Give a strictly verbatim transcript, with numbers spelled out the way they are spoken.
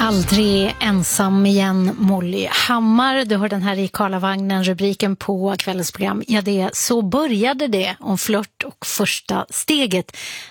Aldrig ensam igen, Molly Hammar. Du hör den här i Karlavagnen, rubriken på kvällens program. Ja, det så började det om flört och första steget.